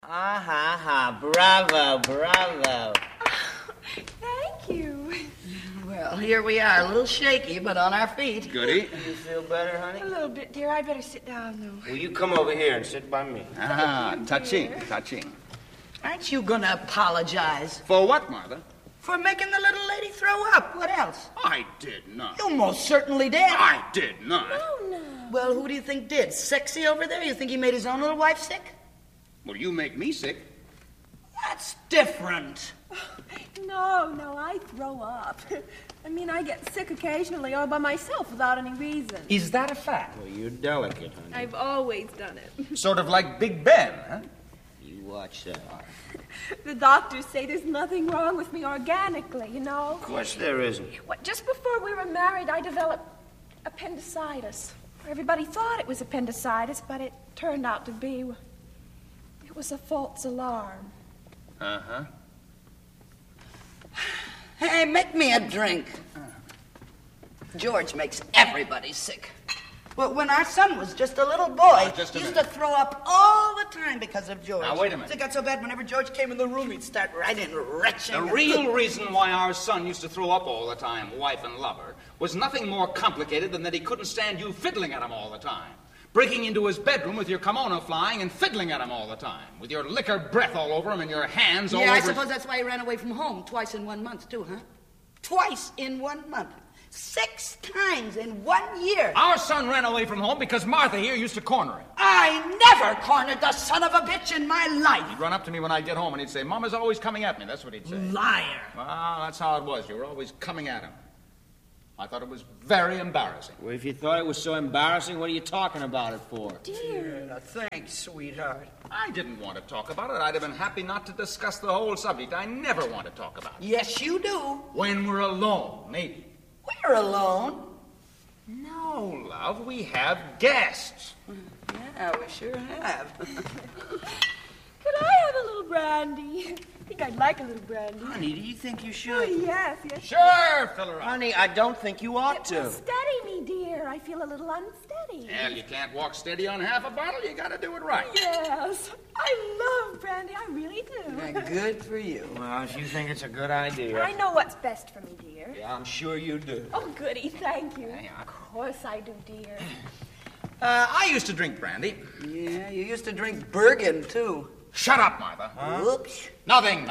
Ha. Bravo, bravo. Thank you. Well, here we are, a little shaky, but on our feet. Goody. You feel better, honey? A little bit, dear. I'd better sit down, though. Will you come over here and sit by me? Touching. Aren't you gonna apologize For what, Martha? for making the little lady throw up? What else? I did not. You most certainly did. I did not. Well, who do you think did? Sexy over there? You think he made his own little wife sick? Well, you make me sick. That's different. No, I throw up. I mean, I get sick occasionally all by myself without any reason. Is that a fact? Well, you're delicate, honey. I've always done it. Sort of like Big Ben, huh? You watch that. The doctors say there's nothing wrong with me organically, you know. Of course there isn't. Just before we were married, I developed appendicitis. Everybody thought it was appendicitis, but it turned out to be... It was a false alarm. Uh-huh. Hey, make me a drink. George makes everybody sick. Well, when our son was just a little boy, Just a he used minute. to throw up all the time because of George. Now, wait a minute. It got so bad whenever George came in the room, he'd start writing retching. The real reason why our son used to throw up all the time, wife and lover, was nothing more complicated than that he couldn't stand you fiddling at him all the time. Breaking into his bedroom with your kimono flying and fiddling at him all the time. With your liquor breath all over him and your hands all over... Yeah, I suppose that's why he ran away from home twice in 1 month, too, huh? Twice in 1 month. 6 times in 1 year. Our son ran away from home because Martha here used to corner him. I never cornered the son of a bitch in my life. He'd run up to me when I'd get home and he'd say, Mama's always coming at me. That's what he'd say. Liar. Well, that's how it was. You were always coming at him. I thought it was very embarrassing. Well, if you thought it was so embarrassing, what are you talking about it for? Dear, thanks, sweetheart. I didn't want to talk about it. I'd have been happy not to discuss the whole subject. I never want to talk about it. Yes, you do. When we're alone, maybe. We're alone. No, love, we have guests. Yeah, we sure have. Could I have a little brandy? I think I'd like a little brandy. Honey, do you think you Oh, should? yes. Sure, fill her up. Honey, I don't think you ought to. Steady me, dear. I feel a little unsteady. Well, you can't walk steady on half a bottle. You gotta do it right. Yes. I love brandy. I really do. Good for you. Well, if you think it's a good idea. I know what's best for me, dear. Yeah, I'm sure you do. Oh, goody. Thank you. Yeah. Of course I do, dear. I used to drink brandy. Yeah, you used to drink Bergen, too. Shut up, Martha. Whoops. Nothing.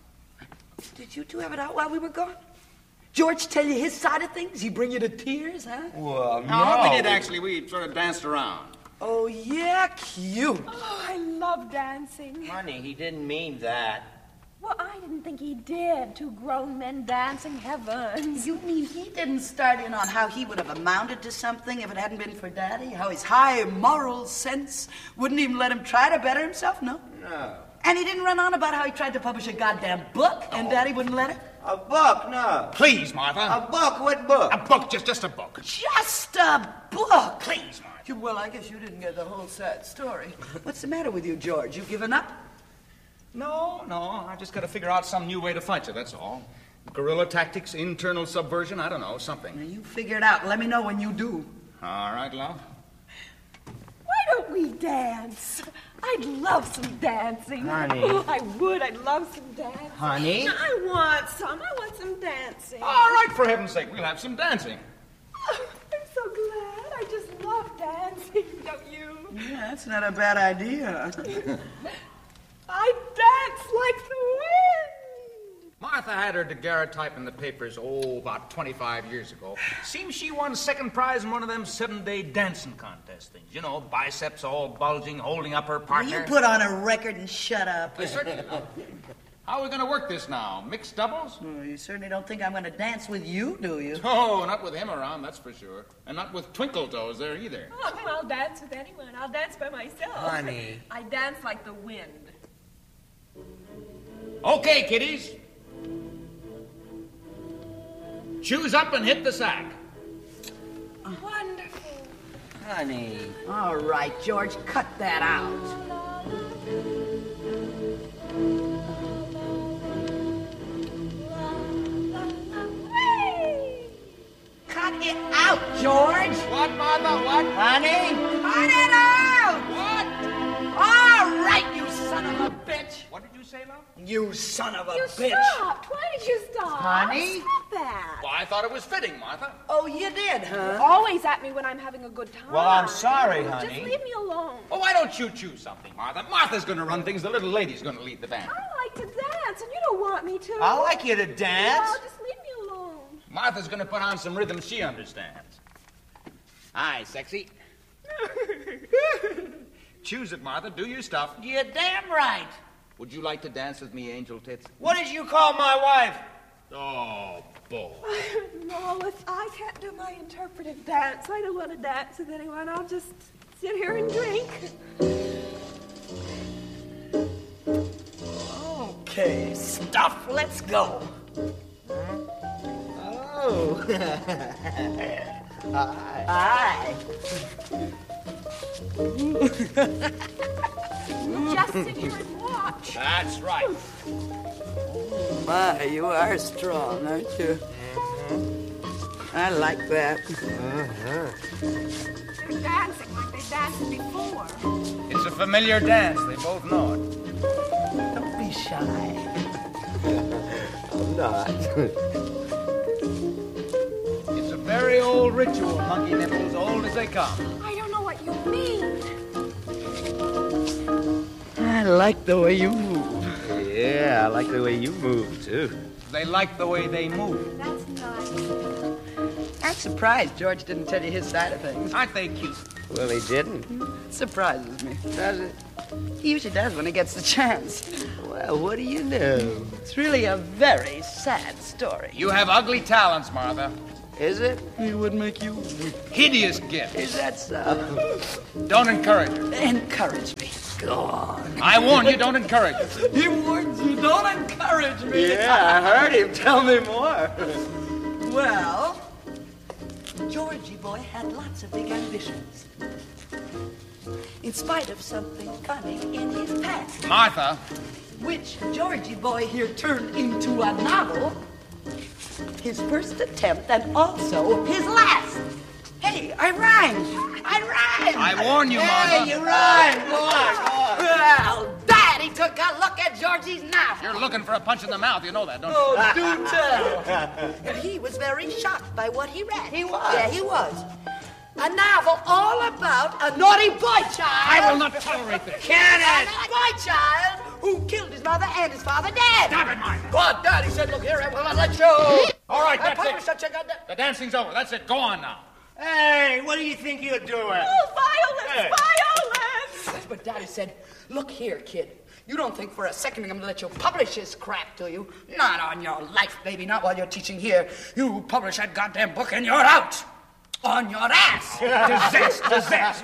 Did you two have it out while we were gone? George tell you his side of things? He bring you to tears, huh? Well, No, we did actually. We sort of danced around. Oh, yeah, cute. Oh, I love dancing. Honey, he didn't mean that. Well, I didn't think he did. 2 grown men dancing, heavens. You mean he didn't start in on how he would have amounted to something if it hadn't been for Daddy? How his high moral sense wouldn't even let him try to better himself? No. No. And he didn't run on about how he tried to publish a goddamn book and Daddy wouldn't let him? A book? No. Please, Martha. A book? What book? A book, just a book. Just a book. Please, Martha. Well, I guess you didn't get the whole sad story. What's the matter with you, George? You given up? No. I just got to figure out some new way to fight you, that's all. Guerrilla tactics, internal subversion, I don't know, something. Now, you figure it out. Let me know when you do. All right, love. Why don't we dance? I'd love some dancing. Honey. Oh, I would. I'd love some dancing. Honey? I want some. I want some dancing. All right, for heaven's sake, we'll have some dancing. Oh, I'm so glad. I just love dancing, don't you? Yeah, that's not a bad idea. I dance like the wind. Martha had her daguerreotype in the papers, about 25 years ago. Seems she won second prize in one of them 7-day dancing contest things. You know, biceps all bulging, holding up her Will partner. you put on a record and shut up? Yes, certainly. How are we going to work this now? Mixed doubles? Well, you certainly don't think I'm going to dance with you, do you? Oh, not with him around, that's for sure. And not with Twinkle Toes there either. Oh, I'll dance with anyone. I'll dance by myself. Honey. I dance like the wind. Okay, kiddies. Shoes up and hit the sack. Wonderful. Honey. All right, George, cut that out. Cut it out, George. What, Martha? What? Honey? Cut it out. What? All right, you son of a bitch. say, love? You son of a You bitch. stopped. Why did you stop? Honey? Stop that. Well, I thought it was fitting, Martha. Oh, you did, huh? Always at me when I'm having a good time. Well, I'm sorry, Just honey. leave me alone. Oh, why don't you choose something, Martha? Martha's going to run things. The little lady's going to lead the band. I like to dance, and you don't want me to. I like you to Well, dance. just leave me alone. Martha's going to put on some rhythm she understands. Hi, sexy. Choose it, Martha. Do your stuff. You're damn right. Would you like to dance with me, Angel Tits? What did you call my wife? Oh, boy. No, if I can't do my interpretive dance, I don't want to dance with anyone. I'll just sit here and drink. Okay, stuff. Let's go. Oh. Aye. Just sit here and watch. That's right. My, you are strong, aren't you? I like that. They're dancing like they danced before. It's a familiar dance. They both know it. Don't be shy. I'm not. It's a very old ritual, Monkey Nipples, old as they come. I don't know what you mean. I like the way you move. Yeah, I like the way you move, too. They like the way they move. That's nice. I'm surprised George didn't tell you his side of things. Aren't they cute? Well, he didn't. It surprises me, does it? He usually does when he gets the chance. Well, what do you know? It's really a very sad story. You have ugly talents, Martha. Is it? He would make you weep. Hideous gifts. Is that so? Don't encourage her. Encourage me. Go on. I warn you, don't encourage her. He warns you, don't encourage me. Yeah, I heard him. Tell me more. Well, Georgie boy had lots of big ambitions. In spite of something funny in his past, Martha, which Georgie boy here turned into a novel, his first attempt and also his last. Hey, I rhymed. I warn you, Martha. Hey, you rhymed. Go on. Well, Daddy took a look at Georgie's novel. You're looking for a punch in the mouth. You know that, don't you? Oh, do tell. And he was very shocked by what he read. He was? Yeah, he was. A novel all about a naughty boy child. I will not tolerate this. A naughty boy child who killed his mother and his father dead. Stop it, Martha. But Daddy said, look here, I will not let you. All right, I that's published it. such a goddamn... The dancing's over. That's it. Go on now. Hey, what do you think you're doing? Oh, violence, violence! But Daddy said, look here, kid. You don't think for a second I'm going to let you publish this crap, do you? Not on your life, baby. Not while you're teaching here. You publish that goddamn book and you're out. On your ass. Disaster.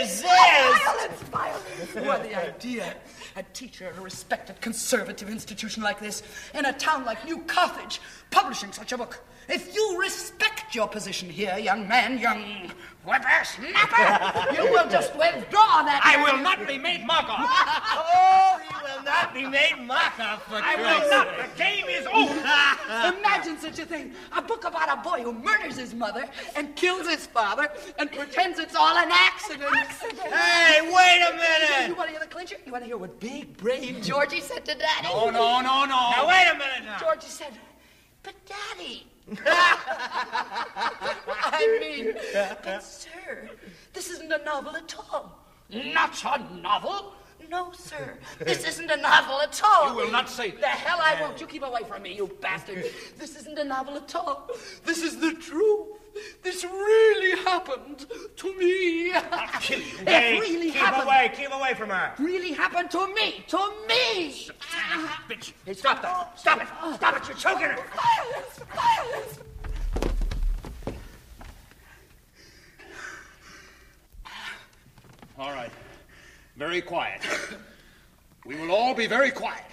Violence. What the idea? A teacher at a respected conservative institution like this, in a town like New Carthage, publishing such a book. If you respect your position here, young man, young whippersnapper, you will just withdraw that. I will not be made mock of. Oh, you will not be made mock of for I will not. The game is over. Imagine such a thing. A book about a boy who murders his mother and kills his father and pretends it's all an accident. Hey, wait a You minute. want to hear the clincher? You want to hear what big, brave Georgie said to Daddy? No. Now, wait a minute now. Georgie said, but Daddy. I mean, but sir, this isn't a novel at all. Not a novel? No, sir. This isn't a novel at all. You will not say The that. hell I won't. You keep away from me, you bastard. This isn't a novel at all. This is the truth. This really happened to me. I'll kill you. It really happened. Keep away from her. Really happened to me. To me. Bitch. Hey, stop that. Stop it. Stop it. You're choking her. Violence, violence! All right. Very quiet. We will all be very quiet.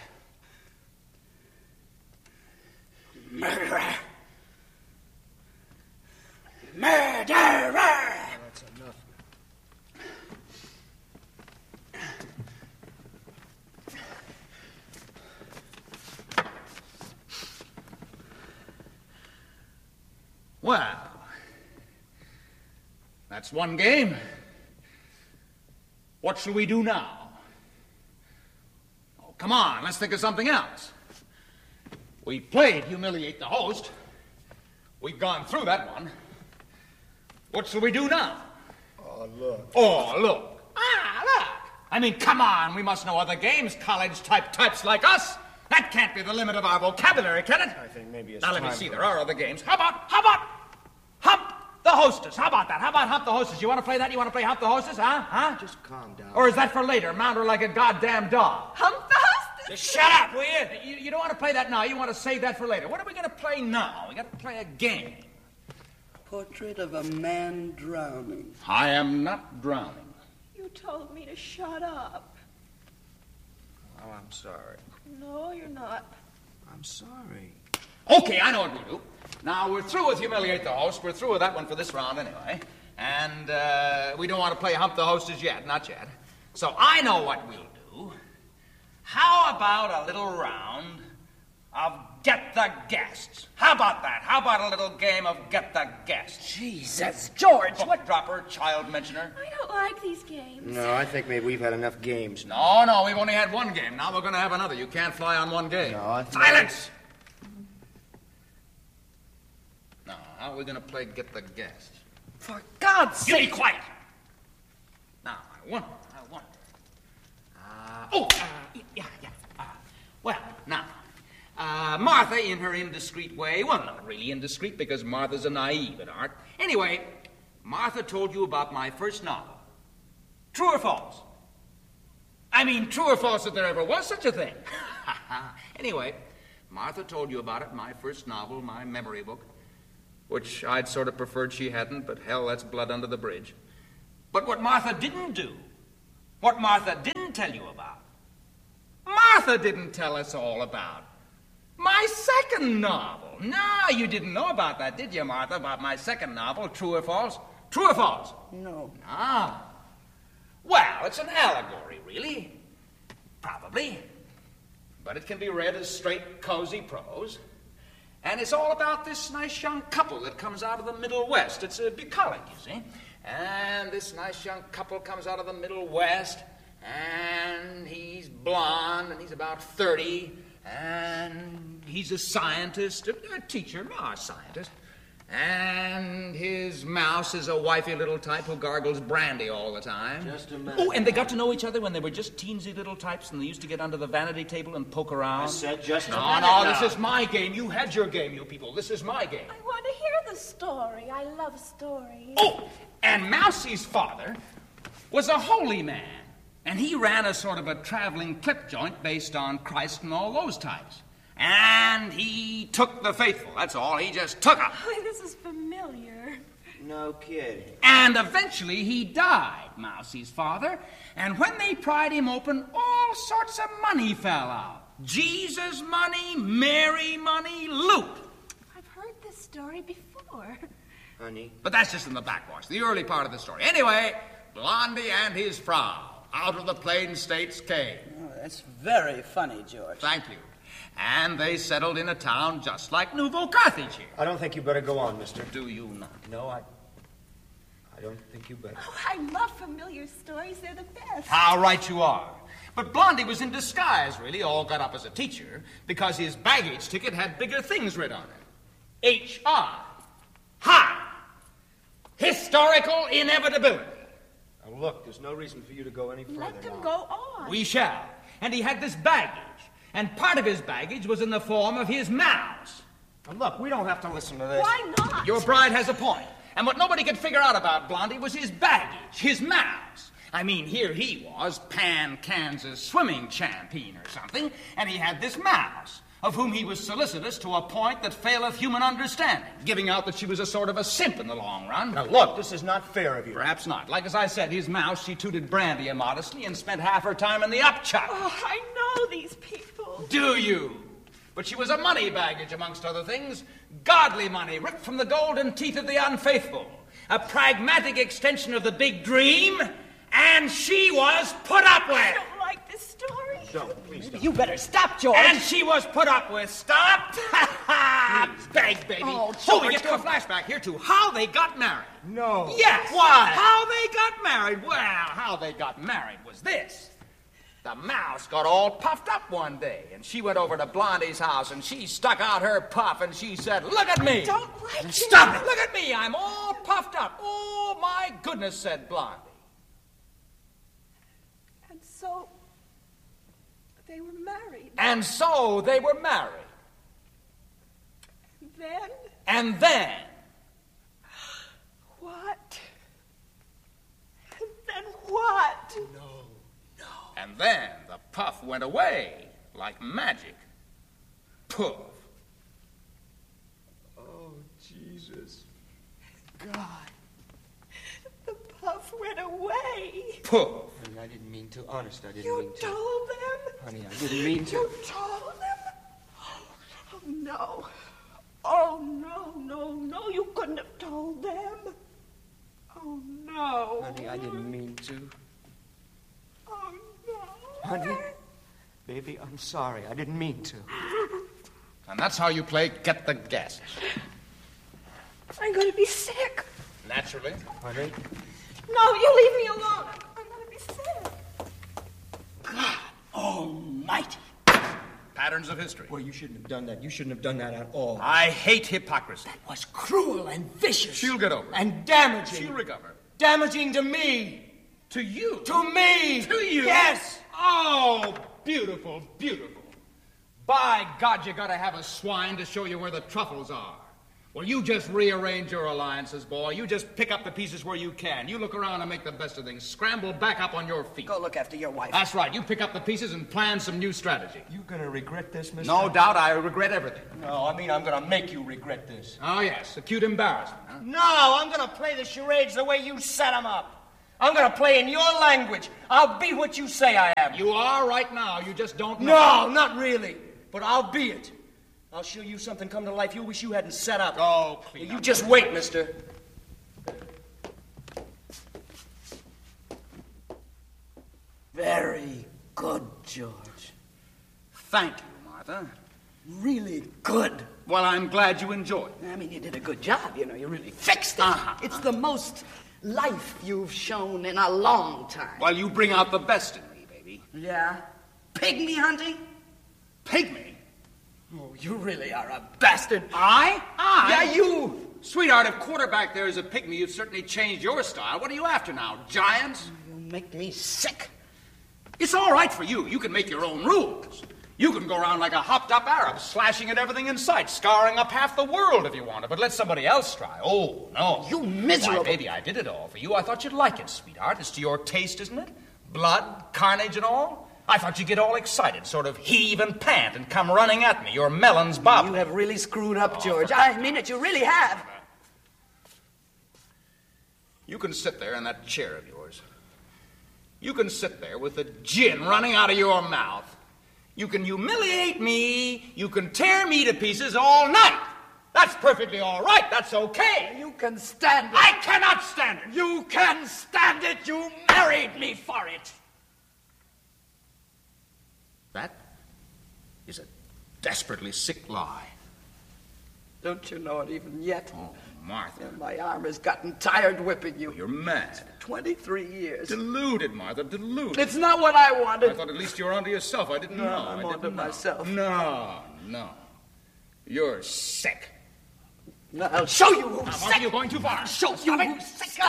Murderer. Murderer! That's enough. Well, that's one game. What shall we do now? Come on, let's think of something else. We played Humiliate the Host. We've gone through that one. What shall we do now? Oh, look. Oh, look. Look. I mean, come on, we must know other games, college-type types like us. That can't be the limit of our vocabulary, can it? I think maybe it's Now, let me time see, for- there are other games. How about Hump the Hostess? How about that? How about Hump the Hostess? You want to play that? You want to play Hump the Hostess, huh? Just calm down. Or is that for later? Mount her like a goddamn dog. Hump the hostess! Just shut up, will you? You don't want to play that now. You want to save that for later. What are we going to play now? We got to play a game. Portrait of a man drowning. I am not drowning. You told me to shut up. Oh, I'm sorry. No, you're not. I'm sorry. Okay, I know what we'll do. Now, we're through with Humiliate the Host. We're through with that one for this round anyway. And we don't want to play Hump the Hostess yet. Not yet. So I know what we'll do. How about a little round of Get the Guests? How about that? How about a little game of Get the Guests? Jesus, George, Book dropper, child mentioner. I don't like these games. No, I think maybe we've had enough games. No, we've only had one game. Now we're going to have another. You can't fly on one game. No, I think- Silence! Now, how are we going to play Get the Guests? for God's You be sake. quiet! Now, I wonder. Yeah. Well, now, Martha, in her indiscreet way, well, not really indiscreet because Martha's a naive at art. Anyway, Martha told you about my first novel. True or false? I mean, true or false that there ever was such a thing? Anyway, Martha told you about it, my first novel, my memory book, which I'd sort of preferred she hadn't, but hell, that's blood under the bridge. But what Martha didn't do, what Martha didn't tell you about, Martha didn't tell us all about my second novel. No, you didn't know about that, did you, Martha, about my second novel, True or False? True or false? No. Ah. Well, it's an allegory, really. Probably. But it can be read as straight, cozy prose. And it's all about this nice young couple that comes out of the Middle West. It's bucolic, you see. And this nice young couple comes out of the Middle West, and he's blonde, and he's about 30, and he's a scientist, a teacher, a scientist. And his mouse is a wifey little type who gargles brandy all the time. Just a minute. Oh, and they got to know each other when they were just teensy little types, and they used to get under the vanity table and poke around. I said just a No, minute no, now. this is my game. You had your game, you people. This is my game. I want to hear the story. I love stories. Oh, and Mousie's father was a holy man, and he ran a sort of a traveling clip joint based on Christ and all those types. And he took the faithful, that's all. He just took them. Oh, this is familiar. No kidding. And eventually he died, Mousie's father. And when they pried him open, all sorts of money fell out. Jesus money, Mary money, loot. I've heard this story before. Honey, But that's just in the backwash, the early part of the story. Anyway, Blondie and his Frau out of the Plain States came. Oh, that's very funny, George. Thank you. And they settled in a town just like Nouveau Carthage here. I don't think you better go on, mister. Do you not? No, I don't think you better. Oh, I love familiar stories. They're the best. How right you are. But Blondie was in disguise, really, all got up as a teacher, because his baggage ticket had bigger things written on it. H.R. High. Historical inevitability. Now, look, there's no reason for you to go any further Let them now. go on. We shall. And he had this baggage. And part of his baggage was in the form of his mouse. Now, look, we don't have to listen to this. Why not? Your bride has a point. And what nobody could figure out about Blondie was his baggage, his mouse. I mean, here he was, Pan Kansas swimming champion or something, and he had this mouse, of whom he was solicitous to a point that faileth human understanding, giving out that she was a sort of a simp in the long run. Now, look, this is not fair of you. Perhaps not. Like as I said, his mouse, she tooted brandy immodestly and spent half her time in the upchuck. Oh, I know these people. Do you? But she was a money baggage, amongst other things. Godly money, ripped from the golden teeth of the unfaithful. A pragmatic extension of the big dream, and she was put up I with. don't like this story. Don't, please don't. You better stop, George. And she was put up with. Stop! Beg, baby. Oh, we George, get to a flashback here to how they got married. No. Yes. Why? How they got married. Well, how they got married was this. The mouse got all puffed up one day, and she went over to Blondie's house, and she stuck out her puff, and she said, "Look at me." Don't like it. Stop it! Look at me, I'm all puffed up. "Oh, my goodness," said Blondie. And so they were married. And so they were married. Then And then, what? And then what? and then the puff went away like magic. Puff. Oh, Jesus. God. The puff went away. Puff. Honey, I didn't mean to. Honest, I didn't You mean to. told them? Honey, I didn't mean to. You told them? Oh, no. Oh, no, you couldn't have told them. Oh, no. Honey, I didn't mean to. Oh, no. Honey, baby, I'm sorry. I didn't mean to. And that's how you play Get the Gases. I'm going to be sick. Naturally. Honey? No, you leave me alone. I'm going to be sick. God almighty. Patterns of history. Well, you shouldn't have done that. You shouldn't have done that at all. I hate hypocrisy. Was cruel and vicious. She'll get over it. And damaging. She'll recover. Damaging to me. To you. To me. To you? Yes. Oh, beautiful, beautiful. By God, you gotta have a swine to show you where the truffles are. Well, you just rearrange your alliances, boy. You just pick up the pieces where you can. You look around and make the best of things. Scramble back up on your feet. Go look after your wife. That's right. You pick up the pieces and plan some new strategy. You gonna regret this, Mr. No doubt I regret everything. No, I mean I'm gonna make you regret this. Oh, yes. Acute embarrassment, huh? No, I'm gonna play the charades the way you set them up. I'm gonna play in your language. I'll be what you say I am. You are right now. You just don't know. No, not really. But I'll be it. I'll show you something come to life you wish you hadn't set up. Oh, please. You just wait, mister. Very good, George. Thank you, Martha. Really good. Well, I'm glad you enjoyed it. I mean, you did a good job, you know. You really fixed it. It's the most life you've shown in a long time. Well, you bring out the best in me, baby. Yeah? Pygmy hunting? Pygmy? Oh, you really are a bastard. I? Yeah, you. Sweetheart, if quarterback there is a pygmy, you've certainly changed your style. What are you after now? Giants? You make me sick. It's all right for you. You can make your own rules. You can go around like a hopped-up Arab, slashing at everything in sight, scouring up half the world if you want to, but let somebody else try. Oh, no. You miserable. Why, baby, I did it all for you. I thought you'd like it, sweetheart. It's to your taste, isn't it? Blood, carnage, and all. I thought you'd get all excited, sort of heave and pant and come running at me, your melons bobbing. You have really screwed up, George. I mean it, you really have. You can sit there in that chair of yours. You can sit there with the gin running out of your mouth. You can humiliate me. You can tear me to pieces all night. That's perfectly all right. That's okay. You can stand it. I cannot stand it. You can stand it. You married me for it. That is a desperately sick lie. Don't you know it even yet? Oh, Martha. My arm has gotten tired whipping you. You're mad. 23 years. Deluded, Martha, deluded. It's not what I I wanted. thought at least you were onto yourself. I didn't know. I'm I onto didn't know. myself. No. You're sick. I'll show you who's Now, sick. Martha, you're going too far. I'll show you who's sick.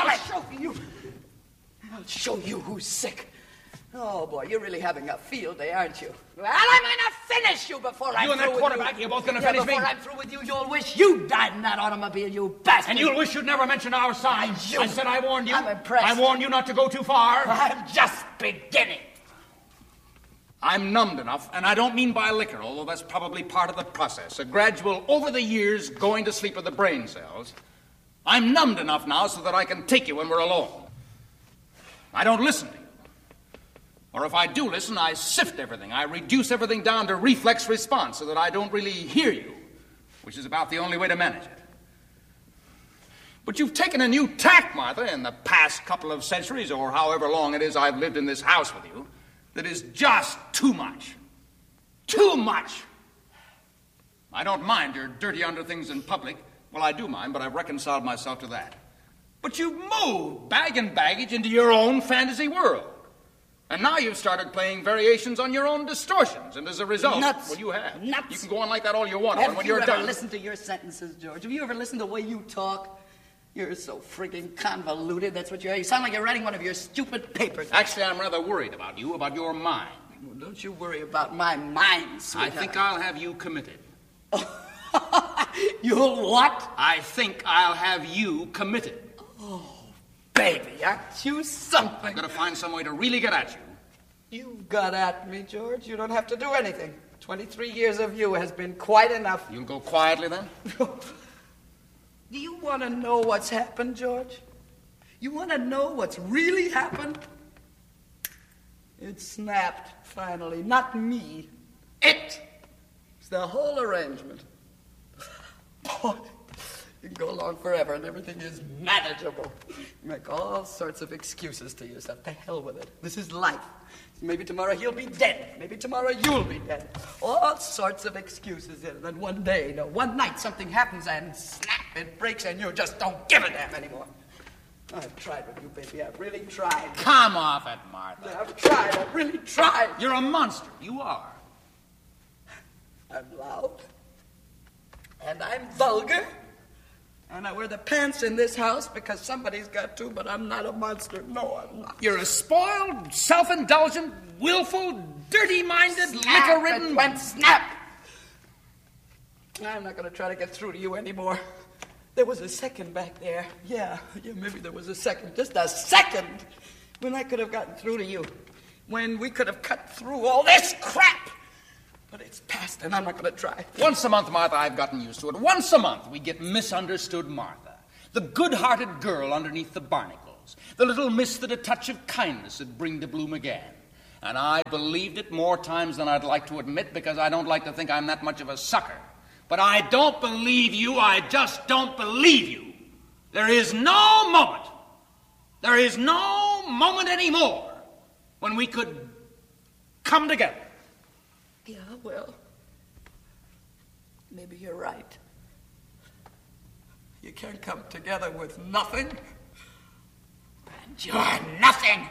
I'll show you who's sick. Oh, boy, you're really having a field day, aren't you? Well, I'm going to finish you before I'm You and through that with quarterback, you. you're both going to finish me? Before I'm through with you, you'll wish you died in that automobile, you bastard. And you'll wish you'd never mentioned our sign. You. I said I warned you. I'm impressed. I warned you not to go too far. I'm just beginning. I'm numbed enough, and I don't mean by liquor, although that's probably part of the process. A gradual, over the years, going to sleep of the brain cells. I'm numbed enough now so that I can take you when we're alone. I don't listen to you. Or if I do listen, I sift everything. I reduce everything down to reflex response so that I don't really hear you, which is about the only way to manage it. But you've taken a new tack, Martha, in the past couple of centuries, or however long it is I've lived in this house with you, that is just too much. Too much. I don't mind your dirty underthings in public. Well, I do mind, but I've reconciled myself to that. But you've moved bag and baggage into your own fantasy world. And now you've started playing variations on your own distortions, and as a result, Nuts. well, you have. Nuts. You can go on like that all you want, and Have when you you're ever done... listened to your sentences, George? Have you ever listened to the way you talk? You're so friggin' convoluted. That's what you are. You sound like you're writing one of your stupid papers. Actually, I'm rather worried about you, about your mind. Well, don't you worry about my mind, sweetheart. I think I'll have you committed. You'll what? I think I'll have you committed. Baby, aren't you something? I'm going to find some way to really get at you. You've got at me, George. You don't have to do anything. 23 years of you has been quite enough. You'll go quietly then? Do you want to know what's happened, George? You want to know what's really happened? It snapped, finally. Not me. It. It's the whole arrangement. Boy, you can go along forever and everything is manageable. You make all sorts of excuses to yourself. To hell with it. This is life. Maybe tomorrow he'll be dead. Maybe tomorrow you'll be dead. All sorts of excuses. And then one day, one night, something happens and snap, it breaks and you just don't give a damn anymore. I've tried with you, baby. I've really tried. Come off it, Martha. I've tried. I've really tried. You're a monster. You are. I'm loud. And I'm vulgar. And I wear the pants in this house because somebody's got to, but I'm not a monster. No, I'm not. You're a spoiled, self-indulgent, willful, dirty-minded, liquor-ridden... It went snap. I'm not going to try to get through to you anymore. There was a second back there. Yeah, maybe there was a second. Just a second when I could have gotten through to you. When we could have cut through all this crap. But it's past, and I'm not going to try. Once a month, Martha, I've gotten used to it. Once a month, we get misunderstood Martha. The good-hearted girl underneath the barnacles. The little miss that a touch of kindness would bring to bloom again. And I believed it more times than I'd like to admit because I don't like to think I'm that much of a sucker. But I don't believe you. I just don't believe you. There is no moment anymore when we could come together. Yeah, well, maybe you're right. You can't come together with nothing. And you're nothing.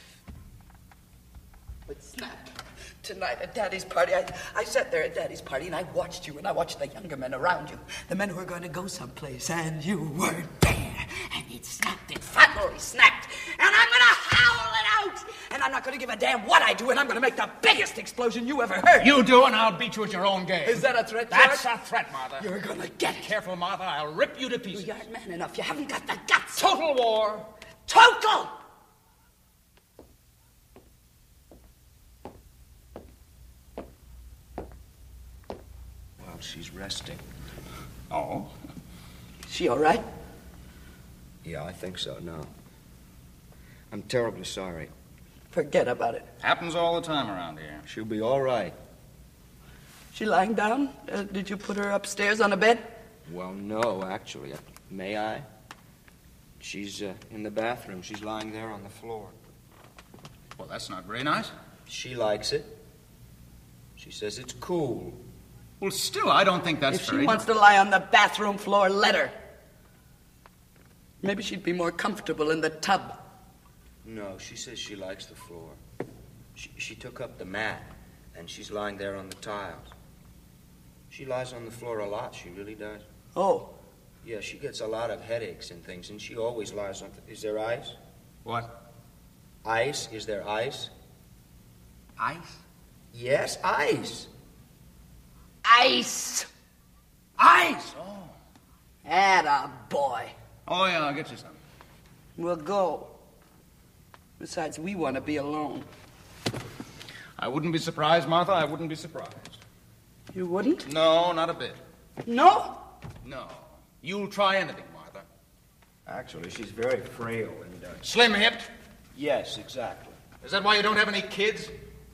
But snap. Tonight at Daddy's party, I sat there at Daddy's party and I watched you and I watched the younger men around you. The men who were going to go someplace and you weren't there. And it snapped, it finally snapped. And I'm going to howl it out. And I'm not going to give a damn what I do and I'm going to make the biggest explosion you ever heard. You do and I'll beat you at your own game. Is that a threat, George? That's a threat, Martha. You're going to get it. Careful, Martha. I'll rip you to pieces. You aren't man enough. You haven't got the guts. Total war. Total! Well, she's resting. Oh? She all right? Yeah, I think so, no. I'm terribly sorry. Forget about it. Happens all the time around here. She'll be all right. She lying down? Did you put her upstairs on a bed? Well, no, actually. May I? She's in the bathroom. She's lying there on the floor. Well, that's not very nice. She likes it. She says it's cool. Well, still, I don't think that's If very... she wants to lie on the bathroom floor, let her. Maybe she'd be more comfortable in the tub. No, she says she likes the floor. She took up the mat, and she's lying there on the tiles. She lies on the floor a lot, she really does. Oh. Yeah, she gets a lot of headaches and things, and she always lies on... Is there ice? What? Ice? Is there ice? Ice? Yes, ice. Ice! Ice! Oh. Atta boy. Oh, yeah, I'll get you some. We'll go. Besides, we want to be alone. I wouldn't be surprised, Martha. I wouldn't be surprised. You wouldn't? No, not a bit. No? No. You'll try anything, Martha. Actually, she's very frail and... Slim-hipped? Yes, exactly. Is that why you don't have any kids?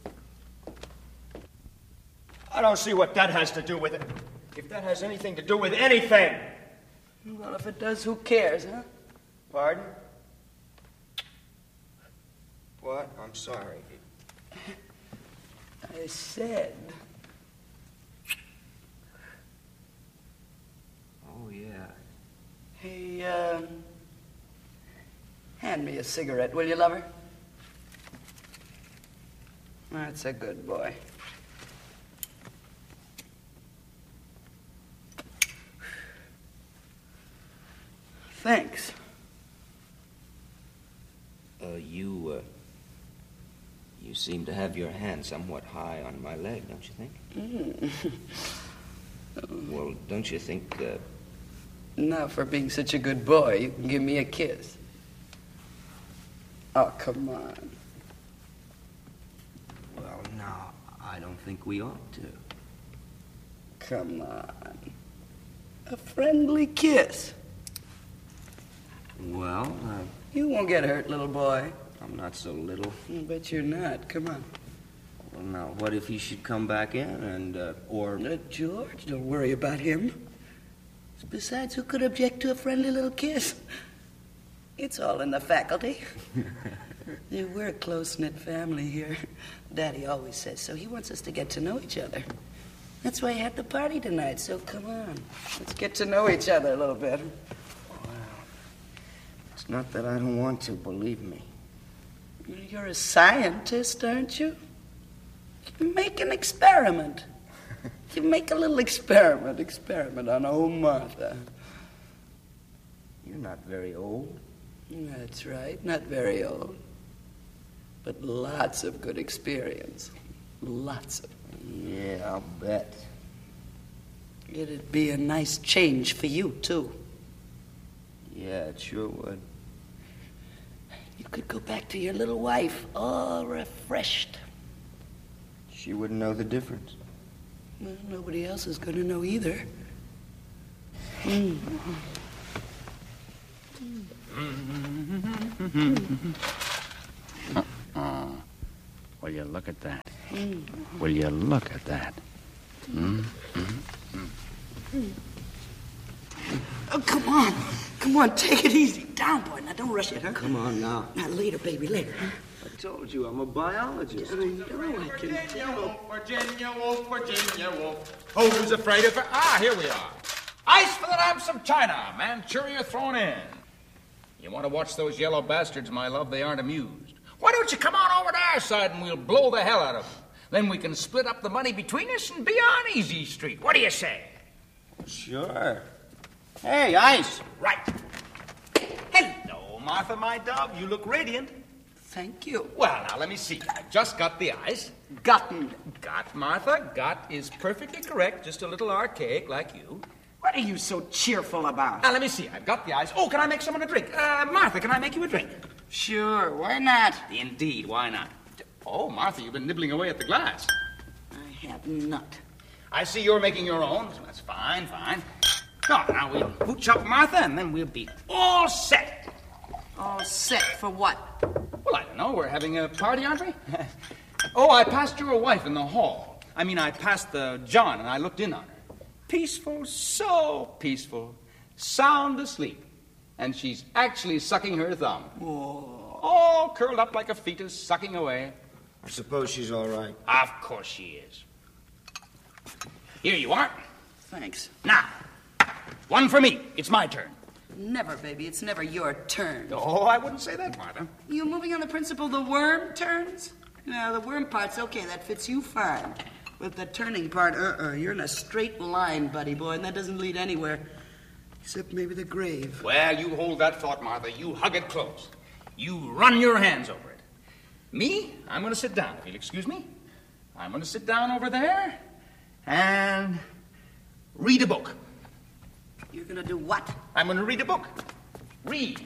I don't see what that has to do with it. If that has anything to do with anything. Well, if it does, who cares, huh? Pardon? What? I'm sorry. I said... Oh, yeah. Hey, hand me a cigarette, will you, lover? That's a good boy. Thanks. You seem to have your hand somewhat high on my leg, don't you think? Well, don't you think, Now, for being such a good boy, you can give me a kiss. Oh, come on. well, no, I don't think we ought to. Come on. A friendly kiss. Well, You won't get hurt, little boy. I'm not so little. I bet you're not. Come on. Well, now, what if he should come back in and, or... George, don't worry about him. Besides, who could object to a friendly little kiss? It's all in the faculty. We're a close-knit family here. Daddy always says so. He wants us to get to know each other. That's why he had the party tonight, so come on. Let's get to know each other a little bit. It's not that I don't want to, believe me. You're a scientist, aren't you? Make an experiment. You make a little experiment on old Martha. You're not very old. That's right, not very old. But lots of good experience. Lots of. Yeah, I'll bet. It'd be a nice change for you, too. Yeah, it sure would. You could go back to your little wife, all refreshed. She wouldn't know the difference. Well, nobody else is going to know either. Will you look at that? Will you look at that? Oh, come on. Come on, take it easy. Down, boy. Now, don't rush it, huh? Come on now. Now, later, baby, later. I told you, I'm a biologist. I know, I can tell. Virginia Wolf, Virginia Wolf. Oh, who's afraid of her? Ah, here we are. Ice for the lamps of China. Manchuria thrown in. You want to watch those yellow bastards, my love? They aren't amused. Why don't you come on over to our side and we'll blow the hell out of them? Then we can split up the money between us and be on Easy Street. What do you say? Sure. Hey, Ice. Right. Hello, Martha, my dove. You look radiant. Thank you. Well, now, let me see. I've just got the ice. Gotten. Got, Martha. Got is perfectly correct. Just a little archaic like you. What are you so cheerful about? Now, let me see. I've got the ice. Oh, can I make someone a drink? Martha, can I make you a drink? Sure, why not? Indeed, why not? Oh, Martha, you've been nibbling away at the glass. I have not. I see you're making your own. So that's fine, fine. Oh, now we'll pooch up Martha, and then we'll be all set. All set for what? Well, I don't know. We're having a party, aren't we? Oh, I passed your wife in the hall. I mean, I passed the John, and I looked in on her. Peaceful, so peaceful. Sound asleep. And she's actually sucking her thumb. Oh. All curled up like a fetus, sucking away. I suppose she's all right. Of course she is. Here you are. Thanks. Now, one for me. It's my turn. Never, baby. It's never your turn. Oh, I wouldn't say that, Martha. You moving on the principle the worm turns? No, the worm part's okay. That fits you fine. But the turning part, you're in a straight line, buddy boy, and that doesn't lead anywhere. Except maybe the grave. Well, you hold that thought, Martha. You hug it close. You run your hands over it. Me, I'm going to sit down, if you'll excuse me. I'm going to sit down over there and read a book. You're gonna do what? I'm going to read a book. Read.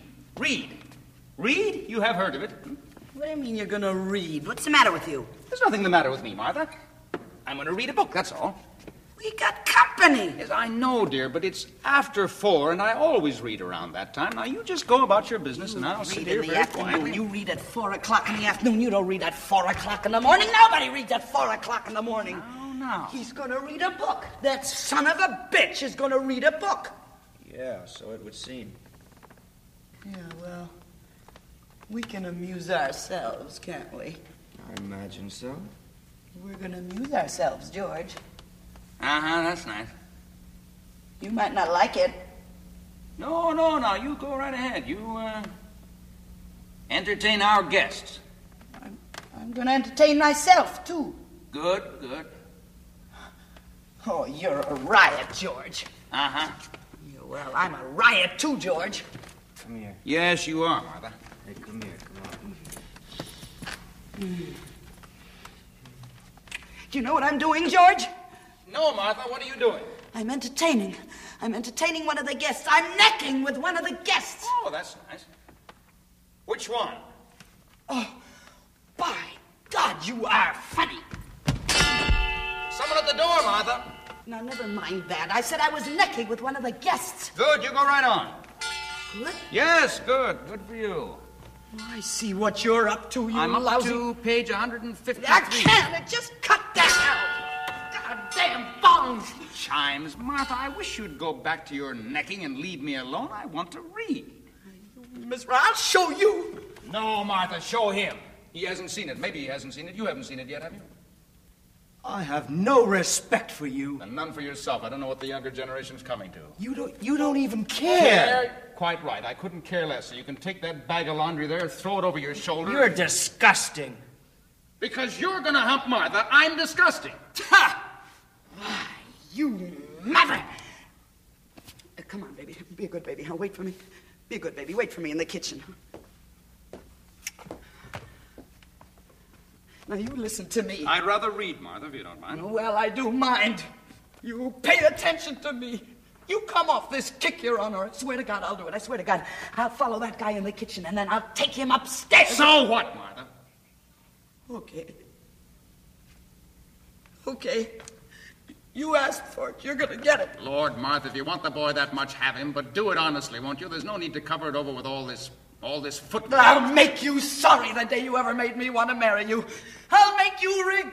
Read? You have heard of it. What do you mean you're gonna read? What's the matter with you? There's nothing the matter with me, Martha. I'm going to read a book, that's all. We got company. Yes, I know, dear, but it's after 4, and I always read around that time. Now, you just go about your business, and I'll sit Read here in the very afternoon. quietly. You read at 4 o'clock in the afternoon. You don't read at 4 o'clock in the morning. Nobody reads at 4 o'clock in the morning. No. He's gonna read a book. That son of a bitch is gonna read a book. Yeah, so it would seem. Yeah, well, we can amuse ourselves, can't we? I imagine so. We're gonna amuse ourselves, George. Uh-huh, that's nice. You might not like it. No, you go right ahead. You, entertain our guests. I'm going to entertain myself, too. Good, good. Oh, you're a riot, George. Uh-huh. Yeah, well, I'm a riot, too, George. Come here. Yes, you are, Martha. Hey, come here, come on. Do you know what I'm doing, George? No, Martha, what are you doing? I'm entertaining. I'm entertaining one of the guests. I'm necking with one of the guests. Oh, that's nice. Which one? Oh, by God, you are funny. Someone at the door, Martha. Now, never mind that. I said I was necking with one of the guests. Good, you go right on. Good? Yes, good. Good for you. I see what you're up to, you I'm up lousy... to page 153. I can't. Just cut that out. Goddamn bongs. Chimes. Martha, I wish you'd go back to your necking and leave me alone. I want to read. Miss Ra, I'll show you. No, Martha, show him. He hasn't seen it. Maybe he hasn't seen it. You haven't seen it yet, have you? I have no respect for you. And none for yourself. I don't know what the younger generation's coming to. You don't even care. Quite right. I couldn't care less. So you can take that bag of laundry there, throw it over your shoulder. You're disgusting. Because you're going to hump Martha, I'm disgusting. Ha! Why, you mother! Come on, baby. Be a good baby. Huh? Wait for me. Be a good baby. Wait for me in the kitchen. Now, you listen to me. I'd rather read, Martha, if you don't mind. Well, I do mind. You pay attention to me. You come off this kick you're on, or I swear to God I'll do it. I swear to God. I'll follow that guy in the kitchen, and then I'll take him upstairs. So what, Martha? Okay. Okay. You asked for it. You're gonna get it. Lord, Martha, if you want the boy that much, have him, but do it honestly, won't you? There's no need to cover it over with all this football. I'll make you sorry the day you ever made me want to marry you. I'll make you regret